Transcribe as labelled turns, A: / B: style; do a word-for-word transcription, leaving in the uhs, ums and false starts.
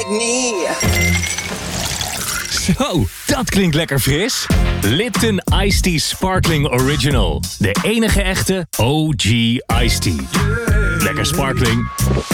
A: like me.
B: Zo, dat klinkt lekker fris. Lipton Iced Tea Sparkling Original. De enige echte O G Iced Tea. Lekker sparkling.